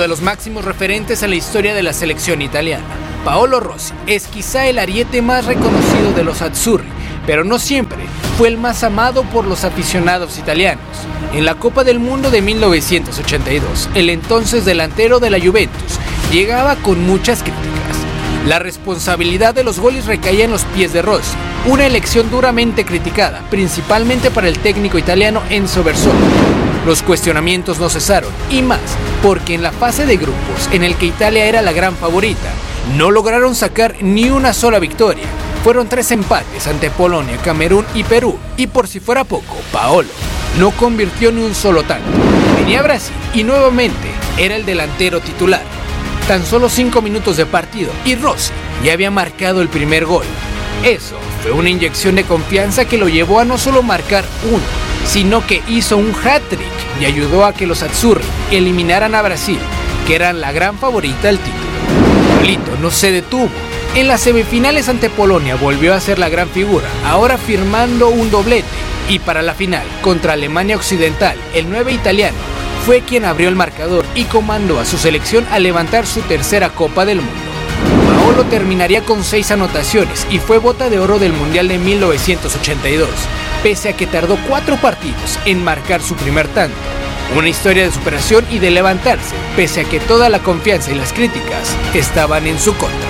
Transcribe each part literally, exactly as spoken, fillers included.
de los máximos referentes en la historia de la selección italiana, Paolo Rossi es quizá el ariete más reconocido de los azzurri, pero no siempre fue el más amado por los aficionados italianos. En la Copa del Mundo de mil novecientos ochenta y dos, el entonces delantero de la Juventus llegaba con muchas críticas. La responsabilidad de los goles recaía en los pies de Rossi, una elección duramente criticada, principalmente para el técnico italiano Enzo Bersoli. Los cuestionamientos no cesaron, y más, porque en la fase de grupos, en el que Italia era la gran favorita, no lograron sacar ni una sola victoria. Fueron tres empates ante Polonia, Camerún y Perú, y por si fuera poco, Paolo no convirtió ni un solo tanto. Venía Brasil y nuevamente era el delantero titular. Tan solo cinco minutos de partido y Rossi ya había marcado el primer gol. Eso fue una inyección de confianza que lo llevó a no solo marcar uno, sino que hizo un hat-trick y ayudó a que los azzurri eliminaran a Brasil, que eran la gran favorita al título. Pablito no se detuvo. En las semifinales ante Polonia volvió a ser la gran figura, ahora firmando un doblete. Y para la final, contra Alemania Occidental, el nueve italiano fue quien abrió el marcador y comandó a su selección a levantar su tercera Copa del Mundo. Paolo terminaría con seis anotaciones y fue bota de oro del Mundial de mil novecientos ochenta y dos, pese a que tardó cuatro partidos en marcar su primer tanto. Una historia de superación y de levantarse, pese a que toda la confianza y las críticas estaban en su contra.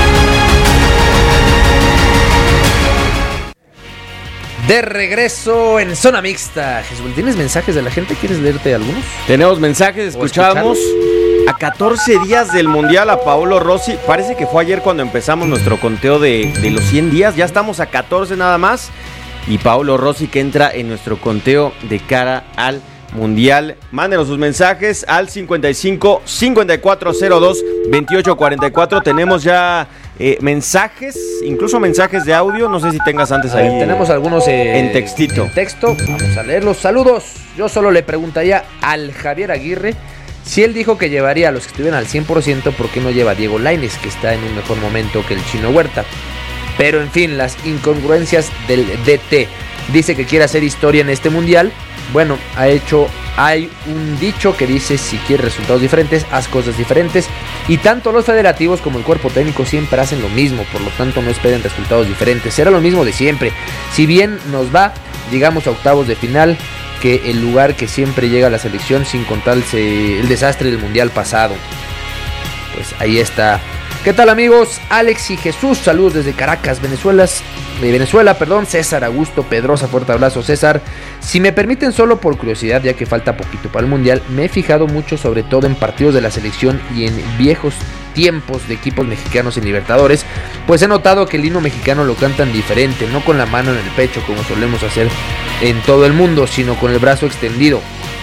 De regreso en Zona Mixta. Jesús, ¿tienes mensajes de la gente? ¿Quieres leerte algunos? Tenemos mensajes, escuchamos a catorce días del Mundial a Paolo Rossi. Parece que fue ayer cuando empezamos nuestro conteo de, de los cien días. Ya estamos a catorce nada más. Y Paolo Rossi que entra en nuestro conteo de cara al Mundial. Mándenos sus mensajes al cincuenta y cinco, cincuenta y cuatro cero dos, veintiocho cuarenta y cuatro. Tenemos ya eh, mensajes, incluso mensajes de audio. No sé si tengas antes ahí. Ver, tenemos algunos eh, en textito. En texto. Vamos a leerlos. Saludos. Yo solo le preguntaría al Javier Aguirre si él dijo que llevaría a los que estuvieran al cien por ciento, ¿por qué no lleva a Diego Lainez, que está en un mejor momento que el Chino Huerta? Pero en fin, las incongruencias del D T. Dice que quiere hacer historia en este Mundial. Bueno, ha hecho, hay un dicho que dice: si quieres resultados diferentes, haz cosas diferentes. Y tanto los federativos como el cuerpo técnico siempre hacen lo mismo, por lo tanto no esperen resultados diferentes. Será lo mismo de siempre. Si bien nos va, llegamos a octavos de final, que el lugar que siempre llega a la selección, sin contarse el desastre del Mundial pasado. Pues ahí está. ¿Qué tal, amigos? Alex y Jesús, saludos desde Caracas, Venezuela. De Venezuela, perdón, César Augusto Pedrosa, fuerte abrazo, César. Si me permiten, solo por curiosidad, ya que falta poquito para el Mundial, me he fijado mucho sobre todo en partidos de la selección y en viejos tiempos de equipos mexicanos en Libertadores, pues he notado que el himno mexicano lo cantan diferente, no con la mano en el pecho como solemos hacer en todo el mundo, sino con el brazo extendido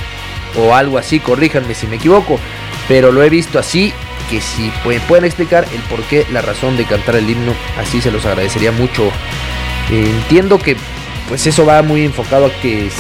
o algo así, corríjanme si me equivoco, pero lo he visto así. Que si pueden, pueden explicar el por qué, la razón de cantar el himno así, se los agradecería mucho. Eh, entiendo que pues eso va muy enfocado a que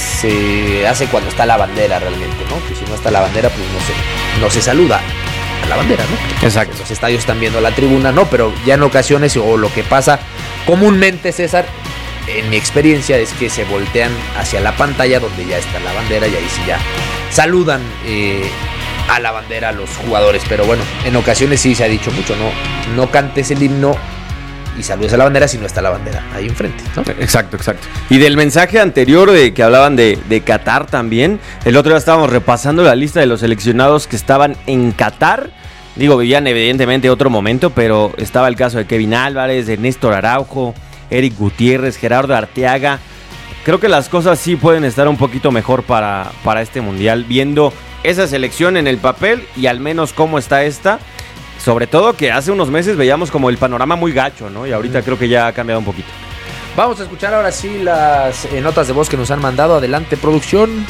se hace cuando está la bandera realmente, ¿no? Que si no está la bandera, pues no se, no se saluda a la bandera, ¿no? Exacto. Los estadios están viendo la tribuna, ¿no? Pero ya en ocasiones, o lo que pasa comúnmente, César, en mi experiencia, es que se voltean hacia la pantalla donde ya está la bandera y ahí sí ya saludan eh, a la bandera a los jugadores. Pero bueno, en ocasiones sí se ha dicho mucho, no, no cantes el himno y saludes a la bandera si no está la bandera ahí enfrente, ¿no? Exacto, exacto. Y del mensaje anterior de que hablaban de, de Qatar también, el otro día estábamos repasando la lista de los seleccionados que estaban en Qatar. Digo, vivían evidentemente otro momento, pero estaba el caso de Kevin Álvarez, de Néstor Araujo, Eric Gutiérrez, Gerardo Arteaga. Creo que las cosas sí pueden estar un poquito mejor para, para este Mundial, viendo esa selección en el papel y al menos cómo está esta. Sobre todo que hace unos meses veíamos como el panorama muy gacho, ¿no? Y ahorita creo que ya ha cambiado un poquito. Vamos a escuchar ahora sí las eh, notas de voz que nos han mandado. Adelante, producción.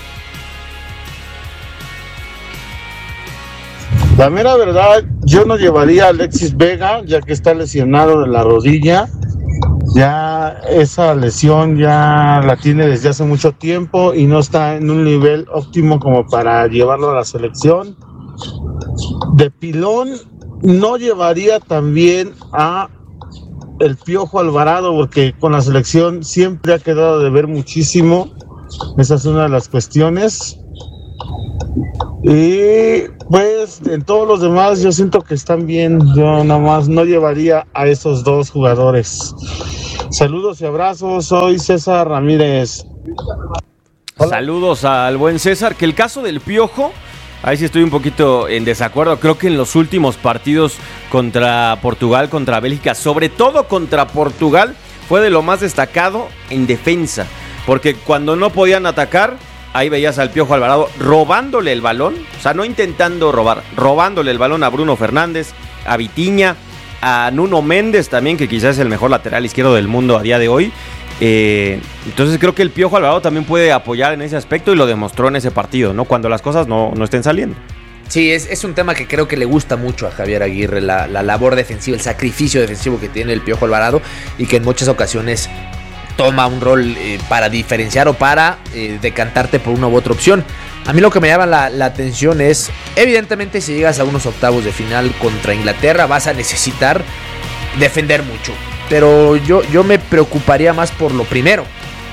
La mera verdad, yo no llevaría a Alexis Vega, ya que está lesionado de la rodilla. Ya esa lesión ya la tiene desde hace mucho tiempo y no está en un nivel óptimo como para llevarlo a la selección. De pilón no llevaría también a el Piojo Alvarado, porque con la selección siempre ha quedado de ver muchísimo. Esa es una de las cuestiones. Y pues en todos los demás yo siento que están bien. Yo nada más no llevaría a esos dos jugadores. Saludos y abrazos, soy César Ramírez. Hola. Saludos al buen César, que el caso del Piojo, ahí sí estoy un poquito en desacuerdo. Creo que en los últimos partidos contra Portugal, contra Bélgica, sobre todo contra Portugal, fue de lo más destacado en defensa. Porque cuando no podían atacar, ahí veías al Piojo Alvarado robándole el balón. O sea, no intentando robar, robándole el balón a Bruno Fernández, a Vitinha, a Nuno Méndez también, que quizás es el mejor lateral izquierdo del mundo a día de hoy. Eh, entonces creo que el Piojo Alvarado también puede apoyar en ese aspecto y lo demostró en ese partido, ¿no? Cuando las cosas no, no estén saliendo. Sí, es, es un tema que creo que le gusta mucho a Javier Aguirre, la, la labor defensiva, el sacrificio defensivo que tiene el Piojo Alvarado y que en muchas ocasiones toma un rol eh, para diferenciar o para eh, decantarte por una u otra opción. A mí lo que me llama la, la atención es, evidentemente si llegas a unos octavos de final contra Inglaterra vas a necesitar defender mucho. Pero yo, yo me preocuparía más por lo primero.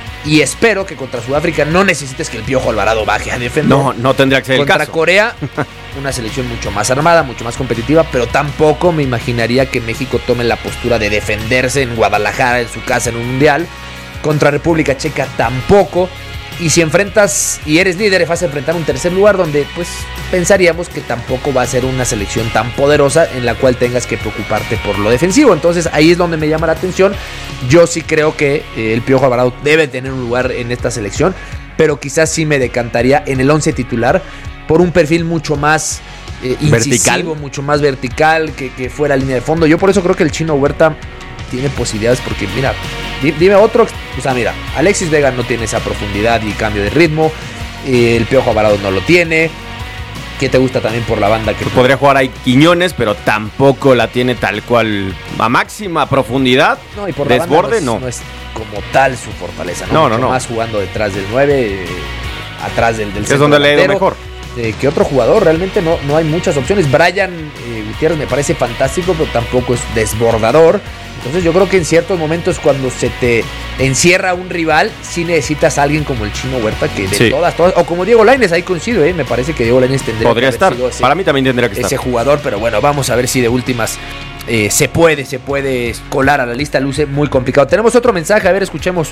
Y espero que contra Sudáfrica no necesites que el Piojo Alvarado baje a defender. No, no tendría que ser el caso. Contra Corea, una selección mucho más armada, mucho más competitiva, pero tampoco me imaginaría que México tome la postura de defenderse en Guadalajara, en su casa, en un mundial. Contra República Checa tampoco. Y si enfrentas y eres líder, vas a enfrentar un tercer lugar donde pues pensaríamos que tampoco va a ser una selección tan poderosa en la cual tengas que preocuparte por lo defensivo. Entonces ahí es donde me llama la atención. Yo sí creo que eh, el Piojo Alvarado debe tener un lugar en esta selección, pero quizás sí me decantaría en el once titular por un perfil mucho más eh, incisivo, vertical. mucho más vertical que, que fuera línea de fondo. Yo por eso creo que el Chino Huerta tiene posibilidades, porque mira, dime otro, o sea, mira, Alexis Vega no tiene esa profundidad y cambio de ritmo, eh, el Piojo Alvarado no lo tiene. ¿Qué te gusta también por la banda? Que pues podría jugar ahí Quiñones, pero tampoco la tiene tal cual a máxima profundidad. No, y por desborde, la banda no, es, no. no es como tal su fortaleza, ¿no? No, Mucho no, no. más jugando detrás del nueve, eh, atrás del, del es donde le ha ido mejor. Eh, que otro jugador, realmente no, no hay muchas opciones. Brian eh, Gutiérrez me parece fantástico, pero tampoco es desbordador. Entonces yo creo que en ciertos momentos cuando se te encierra un rival, sí necesitas a alguien como el Chino Huerta, que de sí. todas, todas, o como Diego Lainez, ahí coincido, ¿eh? Me parece que Diego Lainez tendría Podría que estar, ese, para mí también tendría que ese estar. Ese jugador, pero bueno, vamos a ver si de últimas eh, se puede, se puede colar a la lista, luce muy complicado. Tenemos otro mensaje, a ver, escuchemos.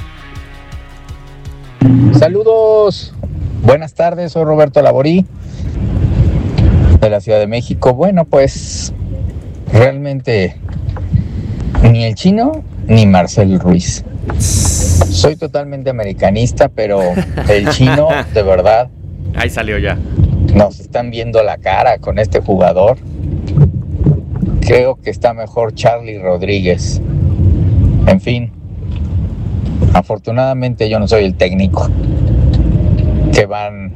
Saludos, buenas tardes, soy Roberto Laborí, de la Ciudad de México. Bueno, pues realmente ni el Chino ni Marcel Ruiz. Soy totalmente americanista, pero el Chino, de verdad, ahí salió ya. Nos están viendo la cara con este jugador. Creo que está mejor Charlie Rodríguez. En fin, afortunadamente yo no soy el técnico que van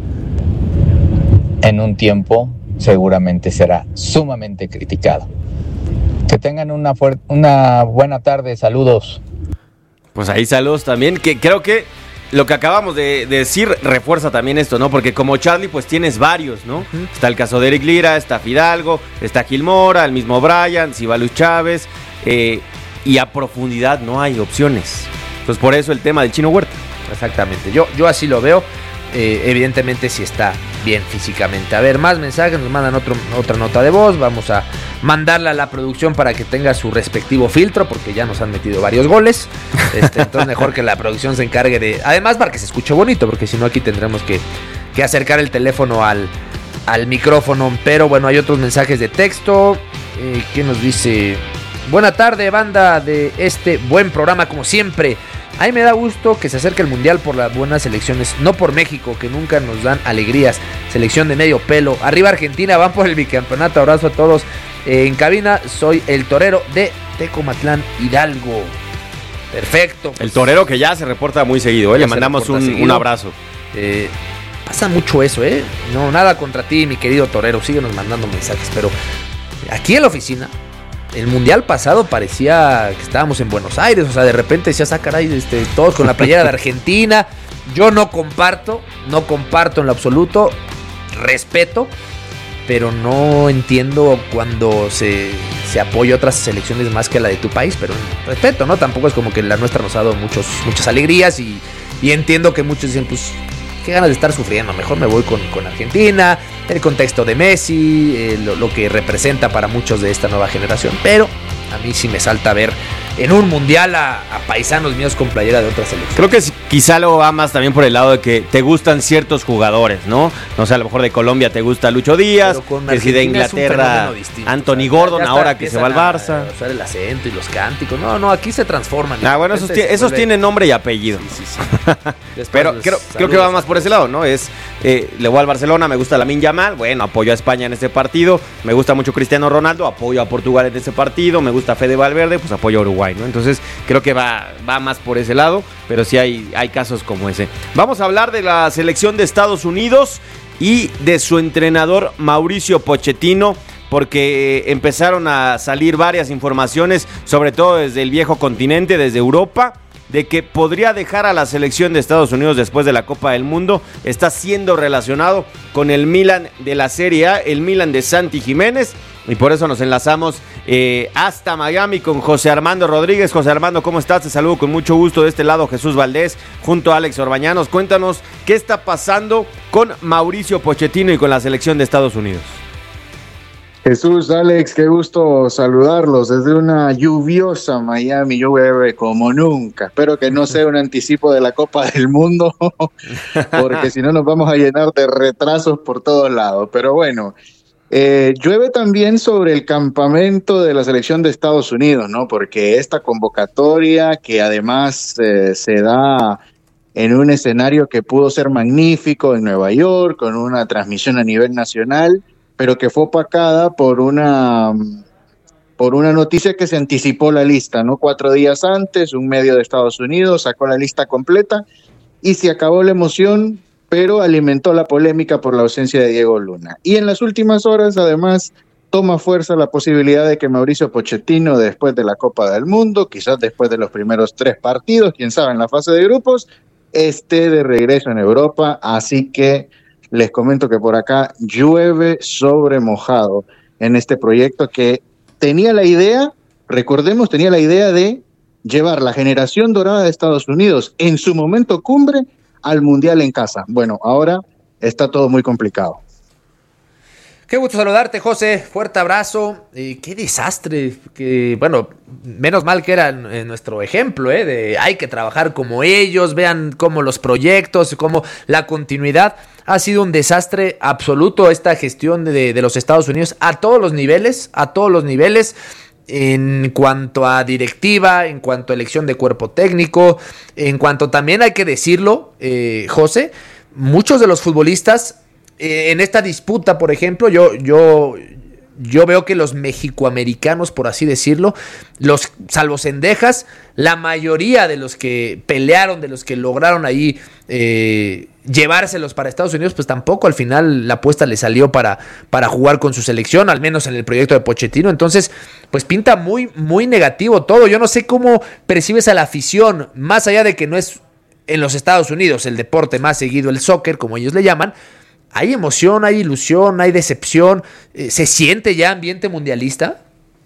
en un tiempo seguramente será sumamente criticado. Que tengan una, fuer- una buena tarde, saludos. Pues ahí saludos también, que creo que lo que acabamos de, de decir refuerza también esto, ¿no? Porque como Charlie, pues tienes varios, ¿no? Uh-huh. Está el caso de Eric Lira, está Fidalgo, está Gil Mora, el mismo Brian, Sibalus Chávez, eh, y a profundidad no hay opciones. Entonces por eso el tema del Chino Huerta. Exactamente, yo, yo así lo veo. Eh, evidentemente si está bien físicamente. A ver, más mensajes, nos mandan otro, otra nota de voz. Vamos a mandarla a la producción para que tenga su respectivo filtro, porque ya nos han metido varios goles. Este, entonces mejor que la producción se encargue de... Además para que se escuche bonito, porque si no aquí tendremos que, que acercar el teléfono al, al micrófono. Pero bueno, hay otros mensajes de texto. Eh, ¿Qué nos dice? Buena tarde, banda de este buen programa, como siempre. A mí me da gusto que se acerque el Mundial por las buenas selecciones, no por México, que nunca nos dan alegrías. Selección de medio pelo. Arriba Argentina, van por el bicampeonato. Abrazo a todos. Eh, en cabina, soy el torero de Tecomatlán, Hidalgo. Perfecto. El torero que ya se reporta muy seguido, ¿eh? Le mandamos un, un abrazo. Eh, pasa mucho eso, ¿eh? No, nada contra ti, mi querido torero. Síguenos mandando mensajes, pero aquí en la oficina... El mundial pasado parecía que estábamos en Buenos Aires, o sea, de repente decías, ah, caray, este, todos con la playera de Argentina. Yo no comparto, no comparto en lo absoluto, respeto, pero no entiendo cuando se, se apoya otras selecciones más que la de tu país, pero respeto, ¿no? Tampoco es como que la nuestra nos ha dado muchos, muchas alegrías y, y entiendo que muchos dicen, pues, qué ganas de estar sufriendo, mejor me voy con, con Argentina, el contexto de Messi, eh, lo, lo que representa para muchos de esta nueva generación, pero a mí sí me salta ver en un mundial a, a paisanos míos con playera de otra selección. Creo que quizá lo va más también por el lado de que te gustan ciertos jugadores, ¿no? No sé, a lo mejor de Colombia te gusta Lucho Díaz, que si de Inglaterra Anthony o sea, Gordon, ahora que se va al Barça. A usar el acento y los cánticos. No, no, aquí se transforman. Ah, bueno, esos, t- esos tienen nombre y apellido. Sí, sí, sí. Pero creo, creo que va más por ese lado, ¿no? Es, eh, le voy al Barcelona, me gusta Lamine Yamal, bueno, apoyo a España en este partido, me gusta mucho Cristiano Ronaldo, apoyo a Portugal en este partido, me gusta Fede Valverde, pues apoyo a Uruguay, ¿no? Entonces creo que va, va más por ese lado, pero sí hay, hay casos como ese. Vamos a hablar de la selección de Estados Unidos y de su entrenador Mauricio Pochettino, porque empezaron a salir varias informaciones, sobre todo desde el viejo continente, desde Europa, de que podría dejar a la selección de Estados Unidos después de la Copa del Mundo. Está siendo relacionado con el Milan de la Serie A, el Milan de Santi Jiménez, y por eso nos enlazamos eh, hasta Miami con José Armando Rodríguez. José Armando, ¿cómo estás? Te saludo con mucho gusto. De este lado Jesús Valdés, junto a Alex Orbañanos. Cuéntanos qué está pasando con Mauricio Pochettino y con la selección de Estados Unidos. Jesús, Alex, qué gusto saludarlos desde una lluviosa Miami, llueve como nunca. Espero que no sea un anticipo de la Copa del Mundo, porque si no nos vamos a llenar de retrasos por todos lados. Pero bueno, eh, llueve también sobre el campamento de la selección de Estados Unidos, ¿no? Porque esta convocatoria, que además eh, se da en un escenario que pudo ser magnífico en Nueva York, con una transmisión a nivel nacional, pero que fue opacada por una, por una noticia que se anticipó la lista, ¿no? Cuatro días antes, un medio de Estados Unidos sacó la lista completa y se acabó la emoción, pero alimentó la polémica por la ausencia de Diego Luna. Y en las últimas horas, además, toma fuerza la posibilidad de que Mauricio Pochettino, después de la Copa del Mundo, quizás después de los primeros tres partidos, quién sabe, en la fase de grupos, esté de regreso en Europa, así que les comento que por acá llueve sobre mojado en este proyecto que tenía la idea, recordemos, tenía la idea de llevar la generación dorada de Estados Unidos en su momento cumbre al Mundial en casa. Bueno, ahora está todo muy complicado. Qué gusto saludarte, José. Fuerte abrazo. Eh, qué desastre. Que, bueno, menos mal que era nuestro ejemplo, ¿eh? De hay que trabajar como ellos, vean cómo los proyectos, cómo la continuidad. Ha sido un desastre absoluto esta gestión de, de los Estados Unidos a todos los niveles, a todos los niveles. En cuanto a directiva, en cuanto a elección de cuerpo técnico, en cuanto también hay que decirlo, eh, José, muchos de los futbolistas eh, en esta disputa, por ejemplo, yo, yo, yo veo que los mexicoamericanos, por así decirlo, los salvo Cendejas, la mayoría de los que pelearon, de los que lograron ahí eh, llevárselos para Estados Unidos, pues tampoco al final la apuesta le salió para, para jugar con su selección, al menos en el proyecto de Pochettino. Entonces, pues pinta muy, muy negativo todo. Yo no sé cómo percibes a la afición, más allá de que no es en los Estados Unidos el deporte más seguido, el soccer, como ellos le llaman. ¿Hay emoción, hay ilusión, hay decepción? ¿Se siente ya ambiente mundialista?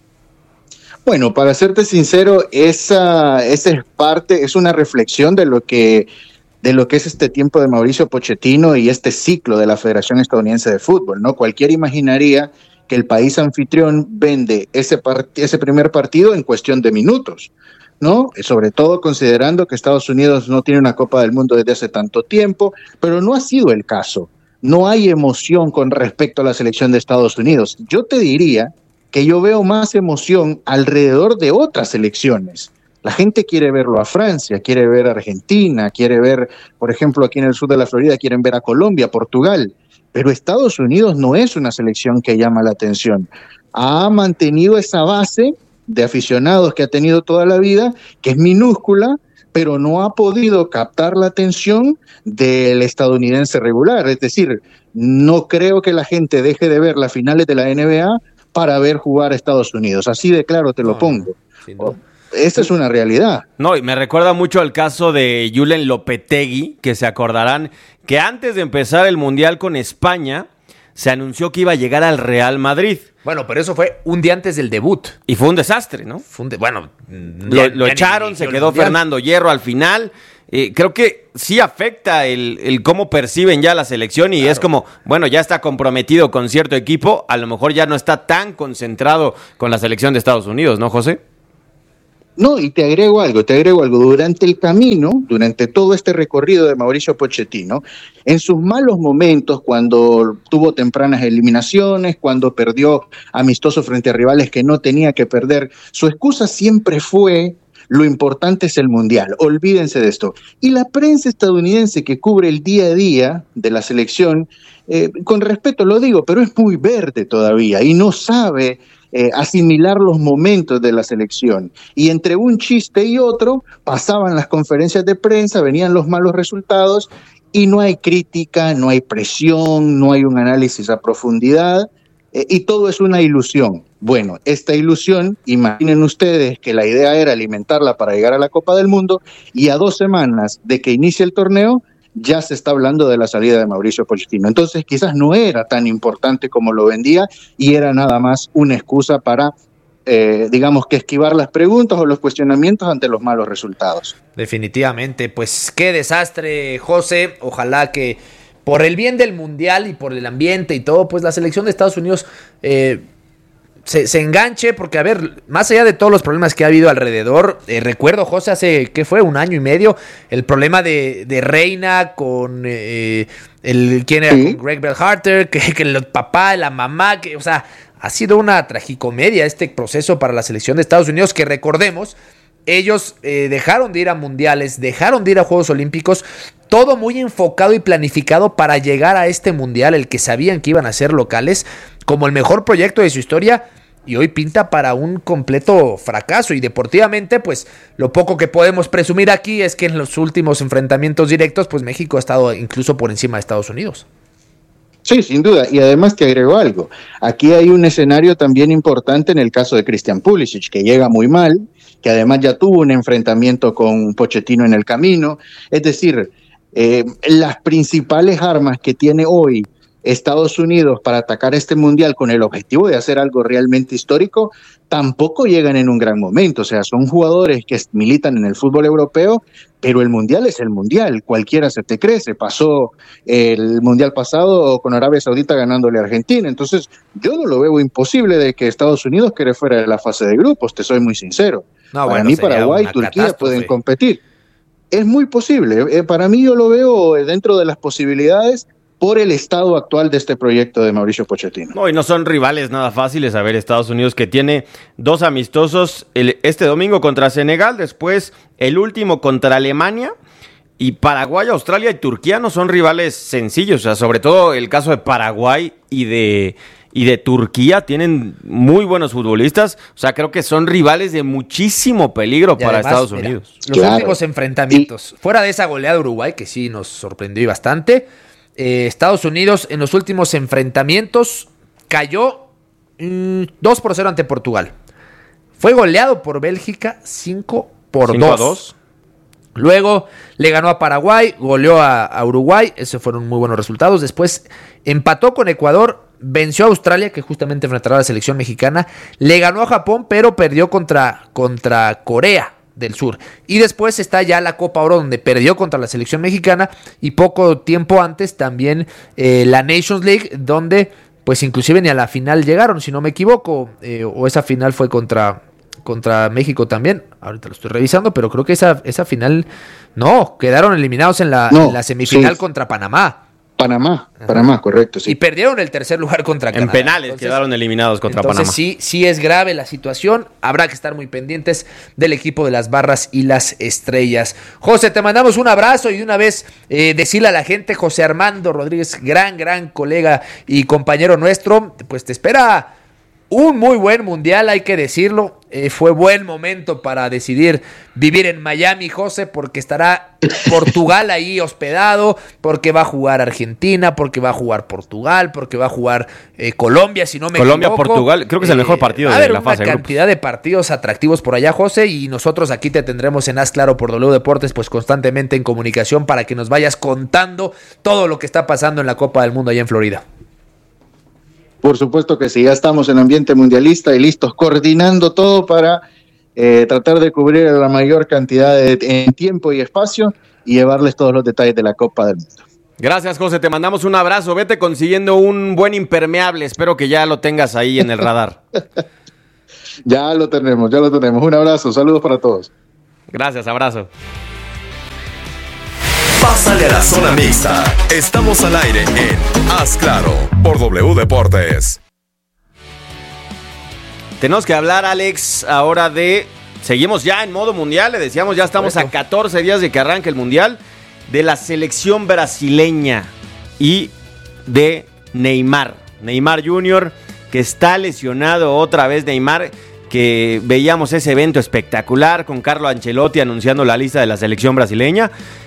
Bueno, para serte sincero, esa, esa es parte, es una reflexión de lo que de lo que es este tiempo de Mauricio Pochettino y este ciclo de la Federación Estadounidense de Fútbol, ¿no? Cualquiera imaginaría que el país anfitrión vende ese, part- ese primer partido en cuestión de minutos, ¿no? Sobre todo considerando que Estados Unidos no tiene una Copa del Mundo desde hace tanto tiempo, pero no ha sido el caso. No hay emoción con respecto a la selección de Estados Unidos. Yo te diría que yo veo más emoción alrededor de otras selecciones. La gente quiere verlo a Francia, quiere ver a Argentina, quiere ver, por ejemplo, aquí en el sur de la Florida, quieren ver a Colombia, Portugal. Pero Estados Unidos no es una selección que llama la atención. Ha mantenido esa base de aficionados que ha tenido toda la vida, que es minúscula, pero no ha podido captar la atención del estadounidense regular. Es decir, no creo que la gente deje de ver las finales de la N B A para ver jugar a Estados Unidos. Así de claro te lo pongo. Sí, no. Esta es una realidad. No, y me recuerda mucho al caso de Julen Lopetegui, que se acordarán que antes de empezar el Mundial con España, se anunció que iba a llegar al Real Madrid. Bueno, pero eso fue un día antes del debut. Y fue un desastre, ¿no? Fue un de- bueno, Lo, lo echaron, se quedó Fernando Hierro al final. eh, creo que sí afecta el, el cómo perciben ya la selección y claro. Es como, bueno, ya está comprometido con cierto equipo, a lo mejor ya no está tan concentrado con la selección de Estados Unidos, ¿no, José? No, y te agrego algo, te agrego algo. Durante el camino, durante todo este recorrido de Mauricio Pochettino, en sus malos momentos, cuando tuvo tempranas eliminaciones, cuando perdió amistosos frente a rivales que no tenía que perder, su excusa siempre fue: lo importante es el Mundial, olvídense de esto. Y la prensa estadounidense que cubre el día a día de la selección, eh, con respeto lo digo, pero es muy verde todavía y no sabe Eh, asimilar los momentos de la selección, y entre un chiste y otro pasaban las conferencias de prensa, venían los malos resultados y no hay crítica, no hay presión, no hay un análisis a profundidad, eh, y todo es una ilusión. Bueno, esta ilusión, imaginen ustedes que la idea era alimentarla para llegar a la Copa del Mundo, y a dos semanas de que inicie el torneo ya se está hablando de la salida de Mauricio Pochettino. Entonces quizás no era tan importante como lo vendía y era nada más una excusa para, eh, digamos que esquivar las preguntas o los cuestionamientos ante los malos resultados. Definitivamente, pues qué desastre, José. Ojalá que por el bien del Mundial y por el ambiente y todo, pues la selección de Estados Unidos eh, Se, se enganche, porque a ver, más allá de todos los problemas que ha habido alrededor, eh, recuerdo, José, hace, ¿qué fue? Un año y medio, el problema de, de Reina con eh, el, ¿quién era? ¿Sí? Con Greg Berhalter, que, que el papá, la mamá, que, o sea, ha sido una tragicomedia este proceso para la selección de Estados Unidos, que recordemos, ellos eh, dejaron de ir a mundiales, dejaron de ir a Juegos Olímpicos, todo muy enfocado y planificado para llegar a este mundial, el que sabían que iban a ser locales, como el mejor proyecto de su historia, y hoy pinta para un completo fracaso. Y deportivamente, pues lo poco que podemos presumir aquí es que en los últimos enfrentamientos directos, pues México ha estado incluso por encima de Estados Unidos. Sí, sin duda, y además te agrego algo, aquí hay un escenario también importante en el caso de Christian Pulisic, que llega muy mal, que además ya tuvo un enfrentamiento con Pochettino en el camino, es decir, eh, las principales armas que tiene hoy Estados Unidos para atacar este mundial con el objetivo de hacer algo realmente histórico, tampoco llegan en un gran momento. O sea, son jugadores que militan en el fútbol europeo, pero el mundial es el mundial, cualquiera se te crece. Pasó el mundial pasado con Arabia Saudita ganándole a Argentina, entonces yo no lo veo imposible de que Estados Unidos quede fuera de la fase de grupos, te soy muy sincero. No, para bueno, mí Paraguay y Turquía catástrofe. Pueden competir. Es muy posible, eh, para mí yo lo veo dentro de las posibilidades por el estado actual de este proyecto de Mauricio Pochettino. No, y no son rivales nada fáciles. A ver, Estados Unidos, que tiene dos amistosos, el, este domingo contra Senegal, después el último contra Alemania, y Paraguay, Australia y Turquía no son rivales sencillos. O sea, sobre todo el caso de Paraguay y de, y de Turquía, tienen muy buenos futbolistas. O sea, creo que son rivales de muchísimo peligro y para además, Estados mira, Unidos. Los claro. últimos enfrentamientos, y... fuera de esa goleada de Uruguay, que sí nos sorprendió bastante, Eh, Estados Unidos en los últimos enfrentamientos cayó mmm, dos por cero ante Portugal. Fue goleado por Bélgica cinco por dos. Luego le ganó a Paraguay, goleó a, a Uruguay, esos fueron muy buenos resultados. Después empató con Ecuador, venció a Australia, que justamente enfrentará a la selección mexicana, le ganó a Japón, pero perdió contra, contra Corea del Sur. Y después está ya la Copa Oro, donde perdió contra la selección mexicana, y poco tiempo antes también eh, la Nations League, donde pues inclusive ni a la final llegaron, si no me equivoco, eh, o esa final fue contra, contra México también, ahorita lo estoy revisando, pero creo que esa, esa final, no, quedaron eliminados en la, no, en la semifinal sí. contra Panamá. Panamá, Ajá. Panamá, correcto, sí. Y perdieron el tercer lugar contra Canadá. En penales entonces, quedaron eliminados contra entonces, Panamá. Sí, sí es grave la situación. Habrá que estar muy pendientes del equipo de las barras y las estrellas. José, te mandamos un abrazo y de una vez eh, decirle a la gente, José Armando Rodríguez, gran, gran colega y compañero nuestro, pues te espera un muy buen mundial, hay que decirlo. Eh, fue buen momento para decidir vivir en Miami, José, porque estará Portugal ahí hospedado, porque va a jugar Argentina, porque va a jugar Portugal, porque va a jugar eh, Colombia, si no me Colombia, equivoco. Portugal, creo que es el mejor partido eh, de la fase de grupos. Va a haber una cantidad de partidos atractivos por allá, José, y nosotros aquí te tendremos en Haz Claro por W Deportes, pues constantemente en comunicación para que nos vayas contando todo lo que está pasando en la Copa del Mundo allá en Florida. Por supuesto que sí, ya estamos en ambiente mundialista y listos, coordinando todo para eh, tratar de cubrir la mayor cantidad de en tiempo y espacio y llevarles todos los detalles de la Copa del Mundo. Gracias, José, te mandamos un abrazo, vete consiguiendo un buen impermeable, espero que ya lo tengas ahí en el radar. Ya lo tenemos, ya lo tenemos, un abrazo, saludos para todos. Gracias, abrazo. Pásale a la zona mixta. Estamos al aire en Haz Claro por W Deportes. Tenemos que hablar, Alex, ahora de... Seguimos ya en modo mundial, le decíamos, ya estamos a catorce días de que arranque el mundial, de la selección brasileña y de Neymar. Neymar junior, que está lesionado otra vez. Neymar, que veíamos ese evento espectacular con Carlo Ancelotti anunciando la lista de la selección brasileña.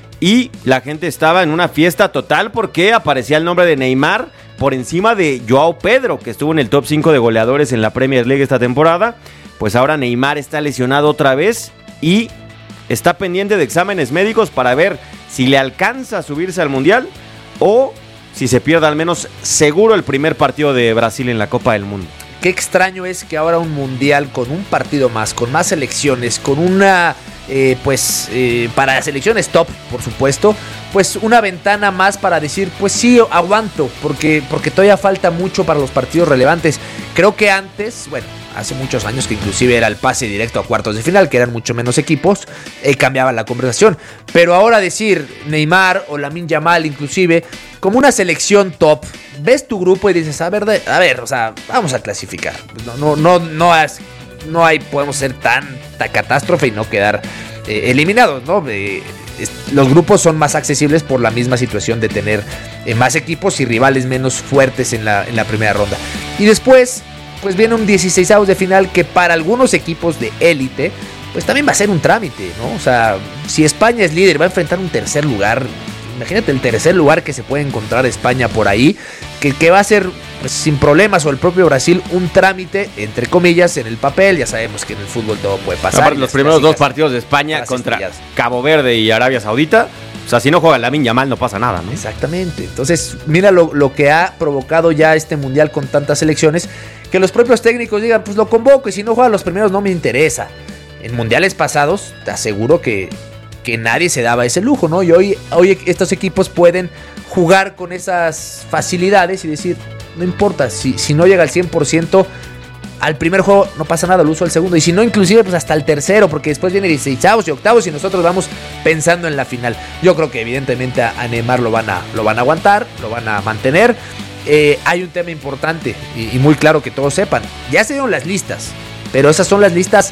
Y la gente estaba en una fiesta total porque aparecía el nombre de Neymar por encima de Joao Pedro, que estuvo en el top cinco de goleadores en la Premier League esta temporada. Pues ahora Neymar está lesionado otra vez y está pendiente de exámenes médicos para ver si le alcanza a subirse al Mundial o si se pierde al menos seguro el primer partido de Brasil en la Copa del Mundo. Qué extraño es que ahora un mundial con un partido más, con más selecciones, con una, eh, pues, eh, para selecciones top, por supuesto, pues una ventana más para decir, pues sí, aguanto, porque, porque todavía falta mucho para los partidos relevantes. Creo que antes, bueno, hace muchos años que inclusive era el pase directo a cuartos de final, que eran mucho menos equipos, eh, cambiaba la conversación. Pero ahora decir Neymar o Lamine Yamal inclusive, como una selección top, ves tu grupo y dices, a ver, a ver, o sea, vamos a clasificar. No, no, no, no, es, no hay, podemos ser tanta catástrofe y no quedar eh, eliminados, ¿no? Eh, es, los grupos son más accesibles por la misma situación de tener eh, más equipos y rivales menos fuertes en la, en la primera ronda. Y después, pues viene un dieciseisavos de final que para algunos equipos de élite, pues también va a ser un trámite, ¿no? O sea, si España es líder, va a enfrentar un tercer lugar. Imagínate el tercer lugar que se puede encontrar España por ahí, que, que va a ser pues, sin problemas, o el propio Brasil, un trámite, entre comillas, en el papel. Ya sabemos que en el fútbol todo puede pasar. Aparte, los primeros dos partidos de España contra estrellas. Cabo Verde y Arabia Saudita, o sea, si no juega Lamine Yamal no pasa nada, ¿no? Exactamente. Entonces, mira lo, lo que ha provocado ya este mundial con tantas selecciones, que los propios técnicos digan, pues lo convoco y si no juega los primeros no me interesa. En mundiales pasados, te aseguro que... que nadie se daba ese lujo, ¿no? Y hoy, hoy estos equipos pueden jugar con esas facilidades y decir, no importa, si, si no llega al cien por ciento al primer juego, no pasa nada, lo uso al segundo, y si no, inclusive pues hasta el tercero, porque después viene dieciseisavos y octavos y nosotros vamos pensando en la final. Yo creo que evidentemente a, a Neymar lo van a, lo van a aguantar, lo van a mantener. Eh, hay un tema importante y, y muy claro que todos sepan, ya se dieron las listas, pero esas son las listas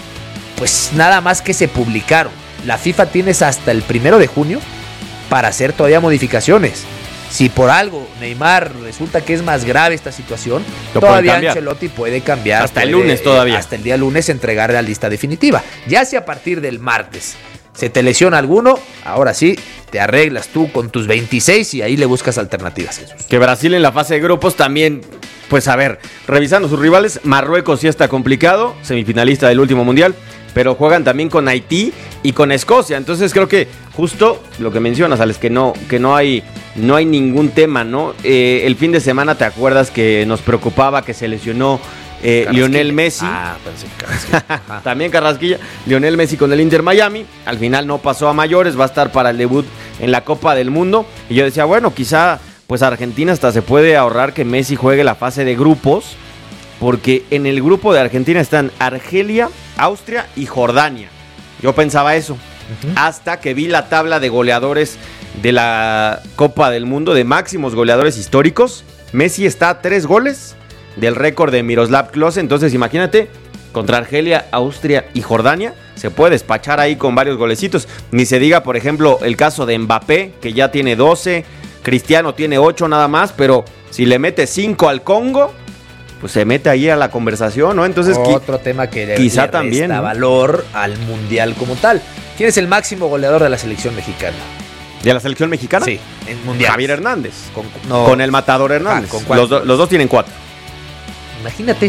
pues nada más que se publicaron. La FIFA tienes hasta el primero de junio para hacer todavía modificaciones. Si por algo Neymar resulta que es más grave esta situación, Lo todavía Ancelotti puede cambiar. Hasta puede, el lunes todavía. Hasta el día lunes entregar la lista definitiva. Ya si a partir del martes se te lesiona alguno, ahora sí, te arreglas tú con tus veintiséis y ahí le buscas alternativas, Jesús. Que Brasil en la fase de grupos también, pues a ver, revisando sus rivales, Marruecos sí está complicado, semifinalista del último mundial, pero juegan también con Haití y con Escocia. Entonces creo que justo lo que mencionas, Alex, que no, que no hay, no hay ningún tema, ¿no? Eh, el fin de semana, ¿te acuerdas que nos preocupaba que se lesionó eh, Lionel Messi? Ah, pensé que Carrasquilla. También Carrasquilla. Lionel Messi con el Inter Miami. Al final no pasó a mayores, va a estar para el debut en la Copa del Mundo. Y yo decía, bueno, quizá pues Argentina hasta se puede ahorrar que Messi juegue la fase de grupos, porque en el grupo de Argentina están Argelia, Austria y Jordania. Yo pensaba eso, uh-huh. hasta que vi la tabla de goleadores de la Copa del Mundo, de máximos goleadores históricos. Messi está a tres goles del récord de Miroslav Klose. Entonces imagínate, contra Argelia, Austria y Jordania, se puede despachar ahí con varios golecitos. Ni se diga, por ejemplo, el caso de Mbappé, que ya tiene doce, Cristiano tiene ocho nada más, pero si le mete cinco al Congo, pues se mete ahí a la conversación, ¿no? Entonces, otro tema que le, quizá le también resta ¿no? valor al mundial como tal. ¿Quién es el máximo goleador de la selección mexicana? ¿De la selección mexicana? Sí, en mundial. Javier Hernández. Con, no, con el Matador Hernández. Ah, ¿con los, do, los dos tienen cuatro. Imagínate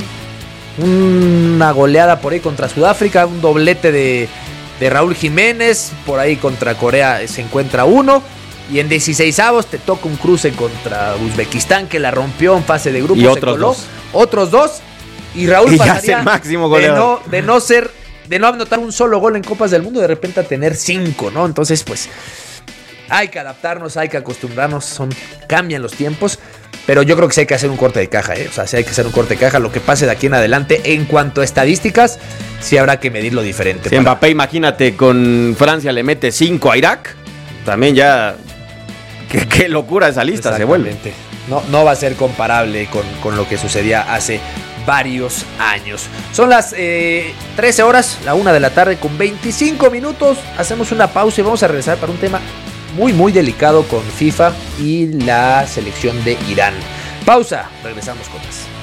una goleada por ahí contra Sudáfrica, un doblete de, de Raúl Jiménez, por ahí contra Corea se encuentra uno. Y en dieciseisavos te toca un cruce contra Uzbekistán que la rompió en fase de grupo. Y se otros coló. dos. Otros dos. Y Raúl y pasaría el máximo de, no, de no ser de no anotar un solo gol en Copas del Mundo, de repente a tener cinco, ¿no? Entonces, pues, hay que adaptarnos, hay que acostumbrarnos, son, cambian los tiempos, pero yo creo que sí hay que hacer un corte de caja, ¿eh? O sea, sí hay que hacer un corte de caja, lo que pase de aquí en adelante, en cuanto a estadísticas, sí habrá que medirlo diferente. Si para... Mbappé, imagínate, con Francia le mete cinco a Irak, también ya, qué, qué locura esa lista se vuelve. No, no va a ser comparable con, con lo que sucedía hace varios años. Son las eh, trece horas, la una de la tarde con veinticinco minutos. Hacemos una pausa y vamos a regresar para un tema muy muy delicado con FIFA y la selección de Irán. Pausa, regresamos con más.